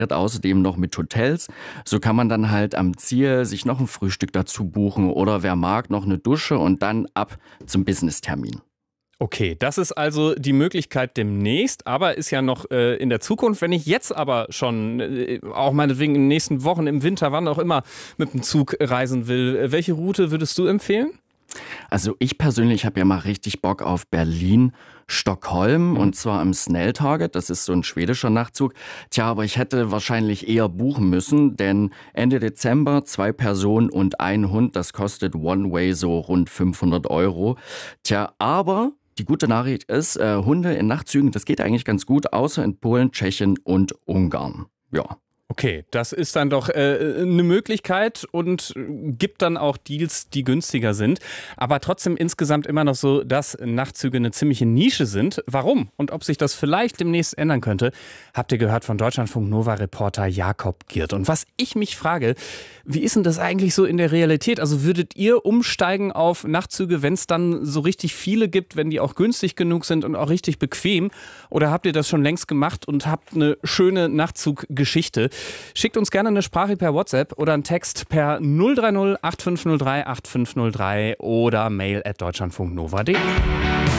außerdem noch mit Hotels. So kann man dann halt am Ziel sich noch ein Frühstück dazu buchen oder wer mag, noch eine Dusche und dann ab zum Business-Termin. Okay, das ist also die Möglichkeit demnächst, aber ist ja noch in der Zukunft. Wenn ich jetzt aber schon, auch meinetwegen in den nächsten Wochen, im Winter, wann auch immer, mit dem Zug reisen will, welche Route würdest du empfehlen? Also ich persönlich habe ja mal richtig Bock auf Berlin-Stockholm und zwar im Snelltarget, das ist so ein schwedischer Nachtzug. Tja, aber ich hätte wahrscheinlich eher buchen müssen, denn Ende Dezember 2 Personen und ein Hund, das kostet One-Way so rund 500 Euro. Tja, aber die gute Nachricht ist, Hunde in Nachtzügen, das geht eigentlich ganz gut, außer in Polen, Tschechien und Ungarn. Ja. Okay, das ist dann doch eine Möglichkeit und gibt dann auch Deals, die günstiger sind. Aber trotzdem insgesamt immer noch so, dass Nachtzüge eine ziemliche Nische sind. Warum und ob sich das vielleicht demnächst ändern könnte, habt ihr gehört von Deutschlandfunk-Nova-Reporter Jakob Giert. Und was ich mich frage, wie ist denn das eigentlich so in der Realität? Also würdet ihr umsteigen auf Nachtzüge, wenn es dann so richtig viele gibt, wenn die auch günstig genug sind und auch richtig bequem? Oder habt ihr das schon längst gemacht und habt eine schöne Nachtzuggeschichte? Schickt uns gerne eine Sprache per WhatsApp oder einen Text per 030 8503 8503 oder mail@deutschlandfunknova.de.